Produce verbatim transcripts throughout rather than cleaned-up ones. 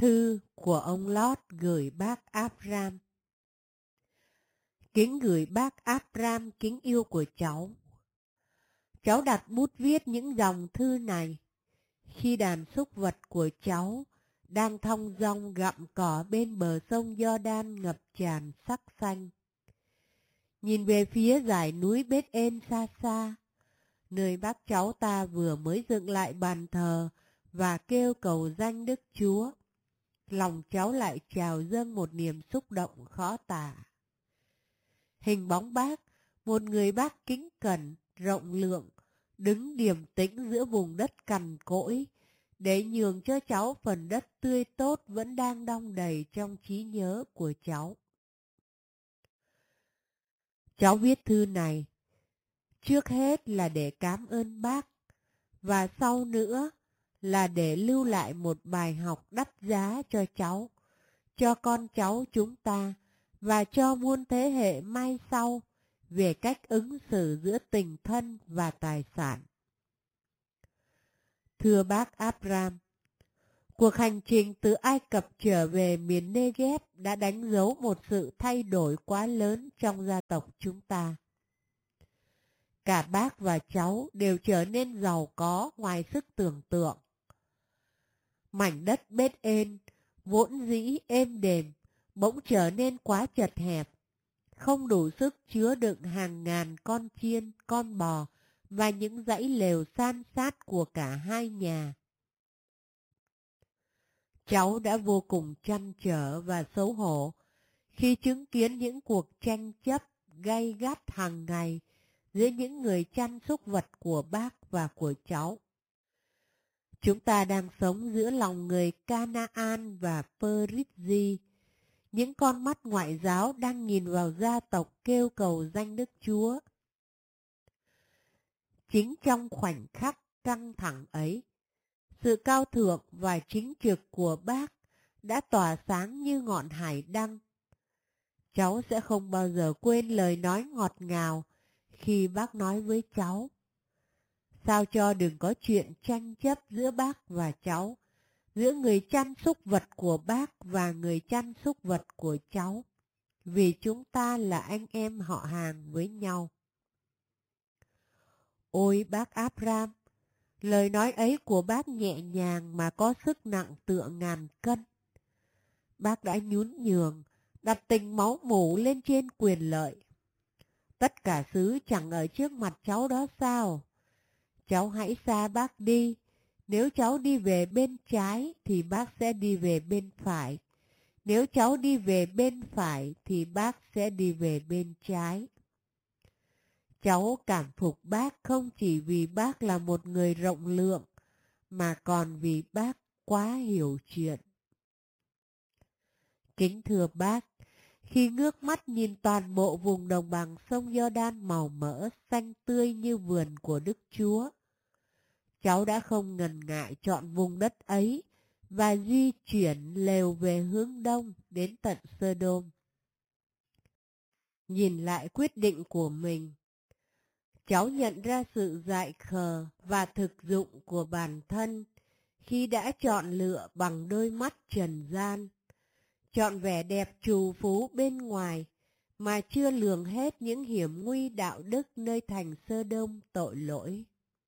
Thư của ông Lót gửi bác Abraham. Kính gửi bác Abraham kính yêu của cháu. Cháu đặt bút viết những dòng thư này khi đàn súc vật của cháu đang thong dong gặm cỏ bên bờ sông Giođan ngập tràn sắc xanh. Nhìn về phía dải núi Bết-ên xa xa, nơi bác cháu ta vừa mới dựng lại bàn thờ và kêu cầu danh Đức Chúa, lòng cháu lại trào dâng một niềm xúc động khó tả. Hình bóng bác, một người bác kính cẩn, rộng lượng, đứng điềm tĩnh giữa vùng đất cằn cỗi, để nhường cho cháu phần đất tươi tốt vẫn đang đong đầy trong trí nhớ của cháu. Cháu viết thư này, trước hết là để cảm ơn bác, và sau nữa là để lưu lại một bài học đắt giá cho cháu, cho con cháu chúng ta, và cho muôn thế hệ mai sau về cách ứng xử giữa tình thân và tài sản. Thưa bác Abraham, cuộc hành trình từ Ai Cập trở về miền Negev đã đánh dấu một sự thay đổi quá lớn trong gia tộc chúng ta. Cả bác và cháu đều trở nên giàu có ngoài sức tưởng tượng. Mảnh đất Bết-ên, vốn dĩ êm đềm, bỗng trở nên quá chật hẹp, không đủ sức chứa đựng hàng ngàn con chiên, con bò và những dãy lều san sát của cả hai nhà. Cháu đã vô cùng trăn trở và xấu hổ khi chứng kiến những cuộc tranh chấp gay gắt hàng ngày giữa những người chăn súc vật của bác và của cháu. Chúng ta đang sống giữa lòng người Canaan và Perizzi. Những con mắt ngoại giáo đang nhìn vào gia tộc kêu cầu danh Đức Chúa. Chính trong khoảnh khắc căng thẳng ấy, sự cao thượng và chính trực của bác đã tỏa sáng như ngọn hải đăng. Cháu sẽ không bao giờ quên lời nói ngọt ngào khi bác nói với cháu: sao cho đừng có chuyện tranh chấp giữa bác và cháu, giữa người chăn súc vật của bác và người chăn súc vật của cháu, vì chúng ta là anh em họ hàng với nhau. Ôi bác Abraham, lời nói ấy của bác nhẹ nhàng mà có sức nặng tựa ngàn cân. Bác đã nhún nhường, đặt tình máu mủ lên trên quyền lợi. Tất cả xứ chẳng ở trước mặt cháu đó sao? Cháu hãy xa bác đi. Nếu cháu đi về bên trái thì bác sẽ đi về bên phải. Nếu cháu đi về bên phải thì bác sẽ đi về bên trái. Cháu cảm phục bác không chỉ vì bác là một người rộng lượng, mà còn vì bác quá hiểu chuyện. Kính thưa bác, khi ngước mắt nhìn toàn bộ vùng đồng bằng sông Giođan màu mỡ xanh tươi như vườn của Đức Chúa, cháu đã không ngần ngại chọn vùng đất ấy và di chuyển lều về hướng đông đến tận Sodom. Nhìn lại quyết định của mình, cháu nhận ra sự dại khờ và thực dụng của bản thân khi đã chọn lựa bằng đôi mắt trần gian, chọn vẻ đẹp trù phú bên ngoài mà chưa lường hết những hiểm nguy đạo đức nơi thành Sodom tội lỗi.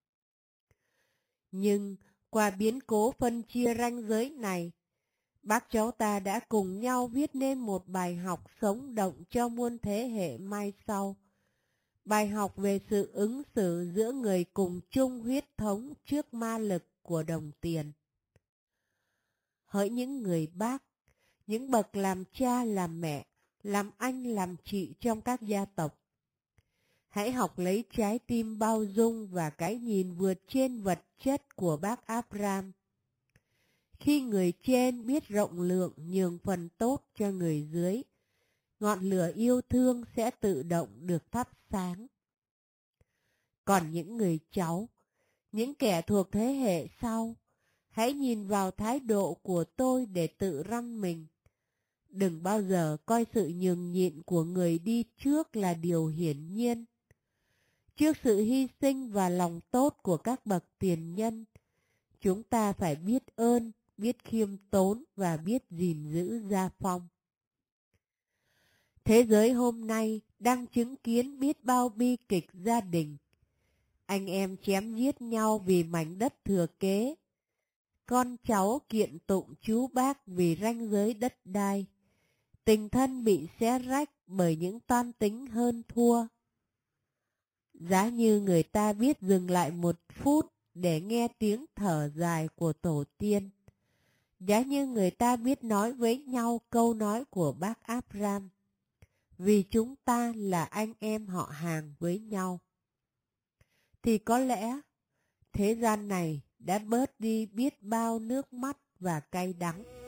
Nhưng qua biến cố phân chia ranh giới này, bác cháu ta đã cùng nhau viết nên một bài học sống động cho muôn thế hệ mai sau. Bài học về sự ứng xử giữa người cùng chung huyết thống trước ma lực của đồng tiền. Hỡi những người bác, những bậc làm cha làm mẹ, làm anh làm chị trong các gia tộc, hãy học lấy trái tim bao dung và cái nhìn vượt trên vật chất của bác Abraham. Khi người trên biết rộng lượng nhường phần tốt cho người dưới, ngọn lửa yêu thương sẽ tự động được thắp sáng. Còn những người cháu, những kẻ thuộc thế hệ sau, hãy nhìn vào thái độ của tôi để tự răn mình. Đừng bao giờ coi sự nhường nhịn của người đi trước là điều hiển nhiên. Trước sự hy sinh và lòng tốt của các bậc tiền nhân, chúng ta phải biết ơn biết khiêm tốn và biết gìn giữ gia phong. Thế giới hôm nay đang chứng kiến biết bao bi kịch gia đình. Anh em chém giết nhau vì mảnh đất thừa kế. Con cháu kiện tụng chú bác vì ranh giới đất đai. Tình thân bị xé rách bởi những toan tính hơn thua. Giá như người ta biết dừng lại một phút để nghe tiếng thở dài của tổ tiên. Giá như người ta biết nói với nhau câu nói của bác Abraham. Vì chúng ta là anh em họ hàng với nhau. Thì có lẽ thế gian này đã bớt đi biết bao nước mắt và cay đắng.